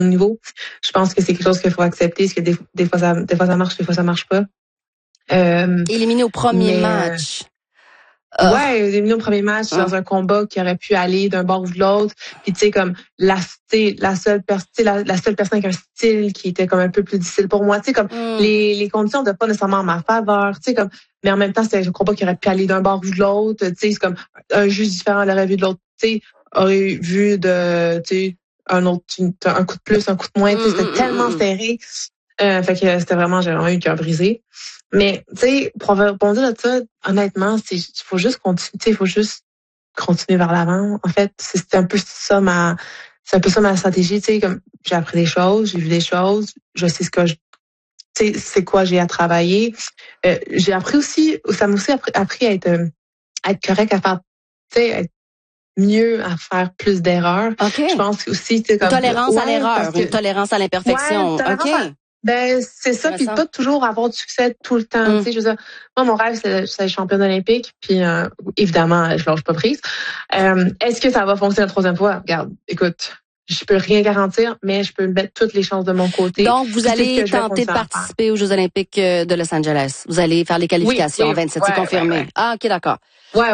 niveau. Je pense que c'est quelque chose qu'il faut accepter, parce que des fois ça marche, des fois ça marche pas. Éliminé au premier match. Ouais, éliminé au premier match dans un combat qui aurait pu aller d'un bord ou de l'autre. Puis tu sais, comme la seule personne avec un style qui était comme un peu plus difficile pour moi. Tu sais, comme les conditions de pas nécessairement en ma faveur. Tu sais, comme, mais en même temps, c'était un combat qui aurait pu aller d'un bord ou de l'autre. Tu sais, c'est comme un juge différent l'aurait vu de l'autre. Tu sais, aurait vu de, tu sais, un coup de plus, un coup de moins. Tu sais, c'était tellement serré. Fait que c'était vraiment, j'ai vraiment eu le cœur brisé. Mais, tu sais, pour rebondir de ça, honnêtement, il faut juste continuer, tu sais, il faut juste continuer vers l'avant. En fait, c'est un peu ça ma stratégie, tu sais, comme j'ai appris des choses, j'ai vu des choses, je sais tu sais, c'est quoi j'ai à travailler. J'ai appris aussi, ça m'a aussi appris à être correct, à faire, tu sais, être mieux, à faire plus d'erreurs. Okay. Je pense aussi, tu sais, comme tolérance à l'erreur, une tolérance à l'imperfection. OK. Ben, c'est ça, puis pas toujours avoir du succès tout le temps. Tu sais, je veux dire, moi, mon rêve, c'est être championne olympique, puis évidemment, je lâche pas prise. Est-ce que ça va fonctionner la troisième fois? Regarde, écoute, je peux rien garantir, mais je peux mettre toutes les chances de mon côté. Donc, vous allez tenter de participer aux Jeux olympiques de Los Angeles. Vous allez faire les qualifications en 27, c'est confirmé. Ouais. Ah, OK, d'accord. Ouais.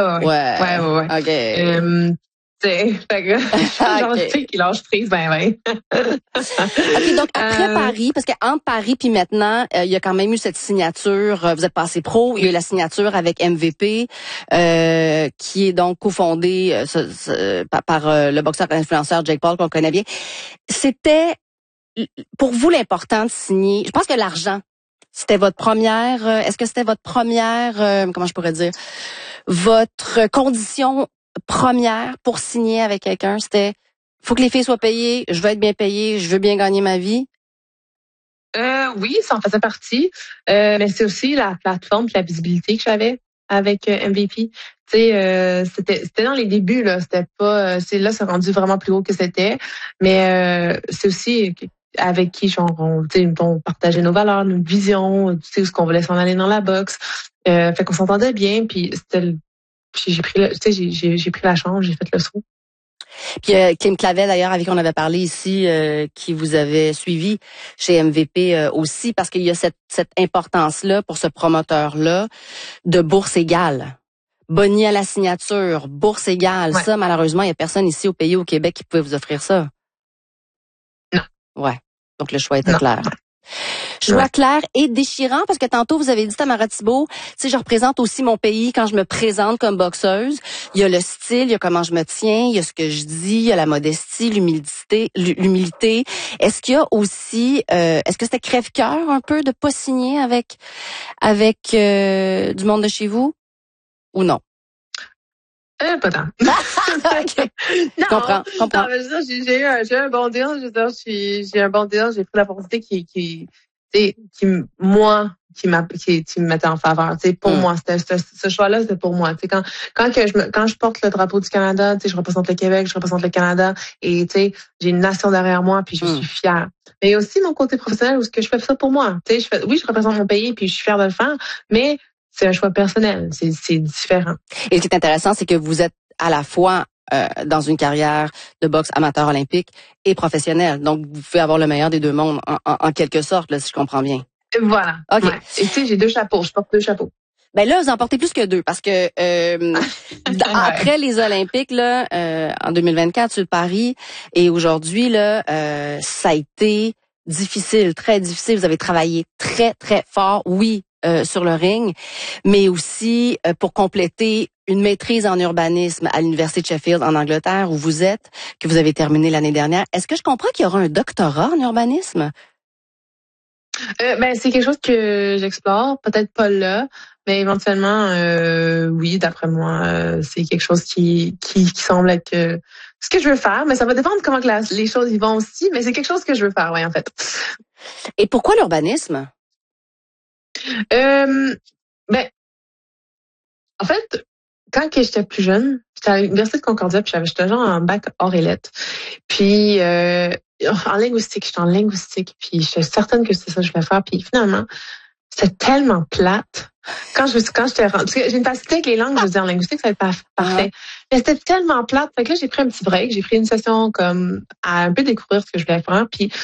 OK. Fait que, genre, tu sais, qui lâche prise, OK, donc après Paris, parce qu'entre Paris puis maintenant, il y a quand même eu cette signature, vous êtes passé pro, il y a eu la signature avec MVP, qui est donc cofondé par le boxeur influenceur Jake Paul, qu'on connaît bien. C'était, pour vous, l'important de signer, je pense que l'argent, c'était votre première, est-ce que c'était votre première, comment je pourrais dire, votre condition première pour signer avec quelqu'un, c'était faut que les filles soient payées, je veux être bien payée, je veux bien gagner ma vie? Oui, ça en faisait partie. Mais c'est aussi la plateforme et la visibilité que j'avais avec MVP. Tu sais, c'était dans les débuts, là. C'était pas. C'est rendu vraiment plus haut que c'était. Mais c'est aussi avec qui on partageait nos valeurs, nos visions, tu sais, où ce qu'on voulait s'en aller dans la boxe. Fait qu'on s'entendait bien, puis j'ai pris la chance, j'ai fait le saut. Puis Kim Clavel, d'ailleurs, avec qui on avait parlé ici, qui vous avait suivi chez MVP aussi, parce qu'il y a cette importance-là pour ce promoteur-là de bourse égale. Boni à la signature, bourse égale. Ouais. Ça, malheureusement, il y a personne ici au pays, au Québec, qui pouvait vous offrir ça. Non. Ouais. Donc, le choix était clair. Choix clair et déchirant, parce que tantôt, vous avez dit, Tamara Thibault, tu sais, je représente aussi mon pays quand je me présente comme boxeuse. Il y a le style, il y a comment je me tiens, il y a ce que je dis, il y a la modestie, l'humilité. Est-ce qu'il y a aussi, est-ce que c'était crève-cœur un peu de pas signer avec du monde de chez vous? Ou non? Pas tant. Okay. Non, comprends. Non, mais je veux dire, j'ai un bon deal. Je veux dire, j'ai un bon deal. J'ai pris l'opportunité qui me mettait en faveur. Tu sais, pour moi, ce choix-là, c'était pour moi. Tu sais, quand je porte le drapeau du Canada, tu sais, je représente le Québec, je représente le Canada, et tu sais, j'ai une nation derrière moi, puis je suis fière. Mais aussi mon côté professionnel, où ce que je fais ça pour moi. Tu sais, je représente mon pays, puis je suis fière de le faire, mais c'est un choix personnel, c'est différent. Et ce qui est intéressant, c'est que vous êtes à la fois dans une carrière de boxe amateur olympique et professionnelle. Donc, vous pouvez avoir le meilleur des deux mondes, en quelque sorte, là, si je comprends bien. Voilà. OK. Ouais. Et tu sais, j'ai deux chapeaux. Je porte deux chapeaux. Ben là, vous en portez plus que deux, parce que après les Olympiques, là, en 2024 sur Paris, et aujourd'hui, là, ça a été difficile, très difficile. Vous avez travaillé très, très fort, oui, sur le ring, mais aussi pour compléter une maîtrise en urbanisme à l'Université de Sheffield en Angleterre, où vous êtes, que vous avez terminé l'année dernière. Est-ce que je comprends qu'il y aura un doctorat en urbanisme? Ben c'est quelque chose que j'explore, peut-être pas là, mais éventuellement oui, d'après moi, c'est quelque chose qui semble être ce que je veux faire, mais ça va dépendre comment que les choses y vont aussi, mais c'est quelque chose que je veux faire, oui, en fait. Et pourquoi l'urbanisme? Ben en fait, quand j'étais plus jeune, j'étais à l'Université de Concordia, puis j'étais genre en bac hors et lettres. Puis en linguistique, j'étais en linguistique, puis j'étais certaine que c'est ça que je voulais faire. Puis finalement, c'était tellement plate. Quand j'étais rentrée, parce que j'ai une facilité avec les langues, je veux dire, en linguistique, ça va être parfait. Mais c'était tellement plate. Fait que là, j'ai pris un petit break, j'ai pris une session comme à un peu découvrir ce que je voulais faire. Puis